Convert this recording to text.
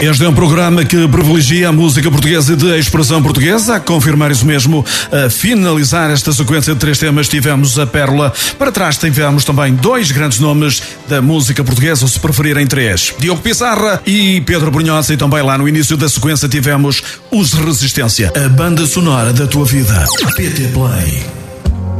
Este é um programa que privilegia a música portuguesa e de expressão portuguesa. A confirmar isso mesmo, a finalizar esta sequência de 3 temas, tivemos a Pérola. Para trás tivemos também 2 grandes nomes da música portuguesa, ou se preferirem 3. Diogo Pissarra e Pedro Brunhosa. E também lá no início da sequência tivemos os Resistência. A banda sonora da tua vida. PT Play.